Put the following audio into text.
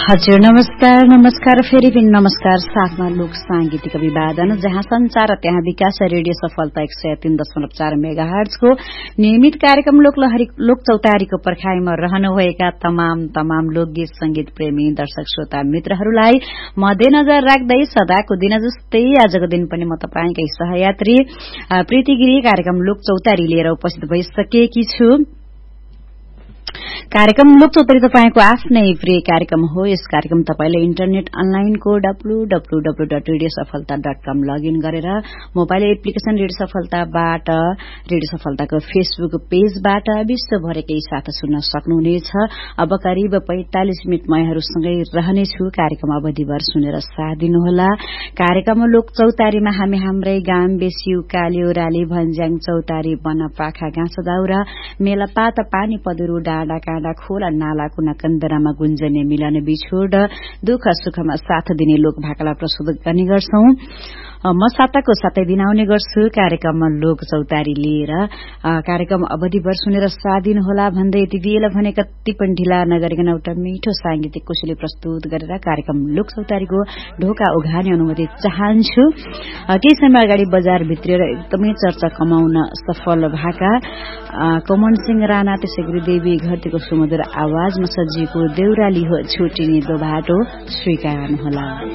हजुर नमस्कार फेरि पनि नमस्कार। साथमा लोक सांगीतिक अभिवादन, जहाँ संचार त्यहाँ विकास। रेडियो सफलता 103.4 मेगाहर्जको नियमित कार्यक्रम लोक चौतारीको पर्खाइमा रहनुभएका तमाम लोकगीत संगीत प्रेमी दर्शक श्रोता मित्रहरूलाई मध्यनजर राख्दै सदाको दिन जस्तै आजको दिन पनि म तपाईंकै सहयात्री प्रीति गिरी कार्यक्रम लोक चौतारी लिएर उपस्थित भइसकेकी छु। कार्यक्रम लोक चौतारी तपाईको आफ्नै प्रिय कार्यक्रम हो। यस कार्यक्रम तपाईले इन्टरनेट अनलाइनको www.radiosafalta.com लगइन गरेर मोबाइल एप्लिकेशन रेडियो सफलताबाट, रेडियो सफलताको फेसबुक पेजबाट विश्वभरकै साथ सुन्न सक्नुहुनेछ। अब करिब 45 मिनट मयहरूसँगै रहनेछु। कार्यक्रम अवधिभर सुनेर साथ दिनुहोला। कार्यक्रम लोक चौतारीमा हामी हाम्रै गाम बेसी उकाल्यो राली भन्ज्याङ चौतारी बनपाखा गाँस दाउरा मेलापात पानी पदुरू डाँडा काँडा खोला नाला कुना कन्दरामा गुन्जने मिलन बिछोड दुःख सुखमा साथ दिने लोक भाकालाई प्रस्तुत गर्ने गर्छौं। म साताको सातै दिन आउने गर्छु कार्यक्रममा लोक चौतारी लिएर। कार्यक्रम अवधिभर सुनेर साथ दिनुहोला भन्दै यति बेला भने कति पनि ढिला नगरिकन एउटा मिठो सांगीतिक कोसेली प्रस्तुत गरेर कार्यक्रम लोक चौतारीको ढोका उघार्ने अनुमति चाहन्छु। केही समय अगाडि बजार भित्रिएर एकदमै चर्चा कमाउन सफल भएका कमन सिंह राणा, त्यसै गरी देवी घरतीको सुमधुर आवाजमा सजिएको देउराली हो छुटिने दो बाटो स्वीकार्नुहोला।